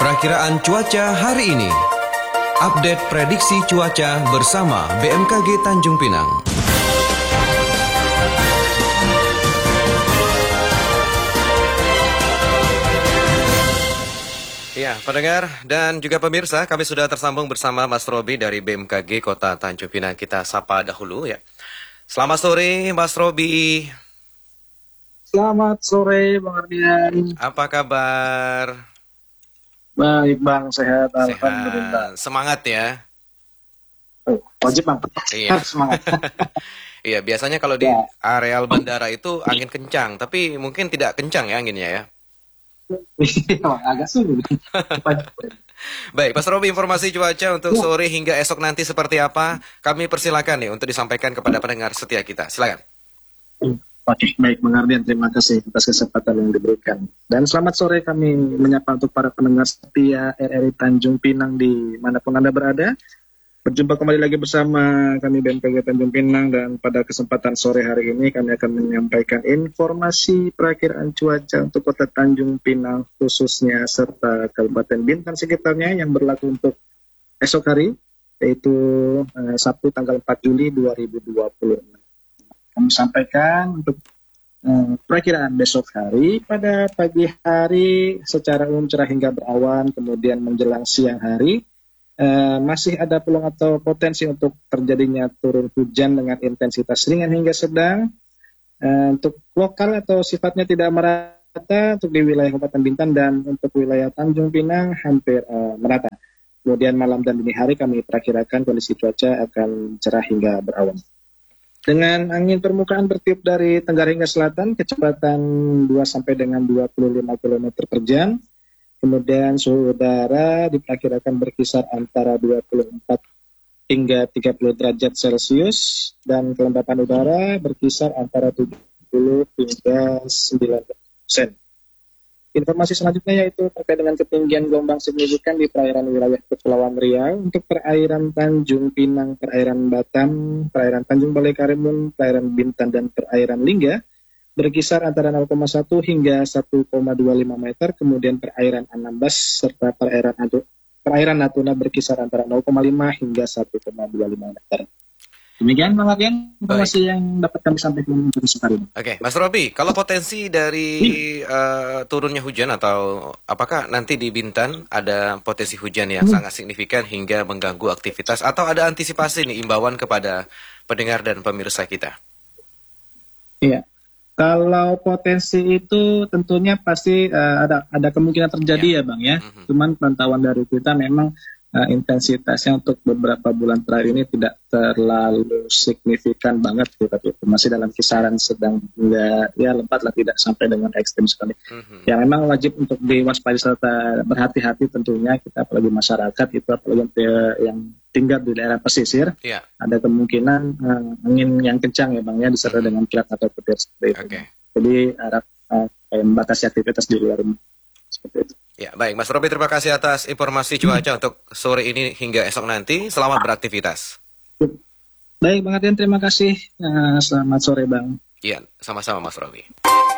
Perakiraan cuaca hari ini. Update prediksi cuaca bersama BMKG Tanjung Pinang. Ya, pendengar dan juga pemirsa, kami sudah tersambung bersama Mas Robi dari BMKG Kota Tanjung Pinang. Kita sapa dahulu ya. Selamat sore Mas Robi. Selamat sore Bang Ardian. Apa kabar? Baik Bang, sehat. Sehat. Alhamdulillah. Semangat ya. Wajib Bang. Iya. Semangat. Iya, biasanya kalau di areal bandara itu angin kencang, tapi mungkin tidak kencang ya anginnya ya. Agak sulit. Baik, Mas Robi, informasi cuaca untuk sore hingga esok nanti seperti apa? Kami persilakan nih untuk disampaikan kepada pendengar setia kita. Silakan. Oke, baik Bang Ardian, terima kasih atas kesempatan yang diberikan. Dan selamat sore kami menyapa untuk para pendengar setia RRI Tanjung Pinang di manapun Anda berada. Berjumpa kembali lagi bersama kami BMKG Tanjung Pinang, dan pada kesempatan sore hari ini kami akan menyampaikan informasi perakiraan cuaca untuk Kota Tanjung Pinang khususnya serta Kabupaten Bintan sekitarnya yang berlaku untuk esok hari, yaitu Sabtu tanggal 4 Juli 2020. Kami sampaikan untuk perakiraan besok hari. Pada pagi hari secara umum cerah hingga berawan, kemudian menjelang siang hari masih ada peluang atau potensi untuk terjadinya turun hujan dengan intensitas ringan hingga sedang. Untuk lokal atau sifatnya tidak merata untuk di wilayah Kabupaten Bintan, dan untuk wilayah Tanjung Pinang hampir merata. Kemudian malam dan dini hari kami perakirakan kondisi cuaca akan cerah hingga berawan. Dengan angin permukaan bertiup dari tenggara hingga selatan, kecepatan 2 sampai dengan 25 km per jam. Kemudian suhu udara diperkirakan berkisar antara 24 hingga 30 derajat Celcius, dan kelembapan udara berkisar antara 70 hingga 90%. Informasi selanjutnya yaitu terkait dengan ketinggian gelombang signifikan di perairan wilayah Kepulauan Riau. Untuk perairan Tanjung Pinang, perairan Batam, perairan Tanjung Balai Karimun, perairan Bintan, dan perairan Lingga berkisar antara 0,1 hingga 1,25 meter. Kemudian perairan Anambas serta perairan Natuna berkisar antara 0,5 hingga 1,25 meter. Demikian Bang Ardian informasi yang dapat kami sampaikan untuk hari ini. Oke, Mas Robi, kalau potensi dari turunnya hujan, atau apakah nanti di Bintan ada potensi hujan yang sangat signifikan hingga mengganggu aktivitas, atau ada antisipasi nih imbauan kepada pendengar dan pemirsa kita? Iya. Kalau potensi itu tentunya pasti ada kemungkinan terjadi ya Bang ya. Cuman pantauan dari kita memang intensitasnya untuk beberapa bulan terakhir ini tidak terlalu signifikan banget, tapi masih dalam kisaran sedang hingga ya lebat lah, tidak sampai dengan ekstrim sekali. Yang memang wajib untuk diwaspadai serta berhati-hati tentunya kita, apalagi masyarakat itu, apalagi yang tinggal di daerah pesisir, ada kemungkinan angin yang kencang ya Bang ya, disertai dengan kilat atau petir seperti itu. Jadi membatasi aktivitas di luar rumah seperti itu. Ya, baik Mas Robi, terima kasih atas informasi cuaca untuk sore ini hingga esok nanti. Selamat beraktivitas. Baik Bang Ardian, terima kasih. Selamat sore Bang. Iya, sama-sama Mas Robi.